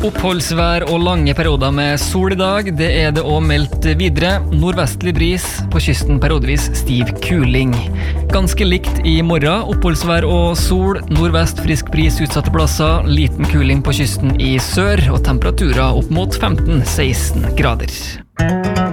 Oppholdsvær og lange perioder med sol i dag, det det også meldt videre. Nordvestlig bris, på kysten periodevis stiv kuling. Ganske likt i morgen, oppholdsvær og sol, nordvest frisk bris utsatte plasser, liten kuling på kysten i sør, og temperaturer opp mot 15-16 grader.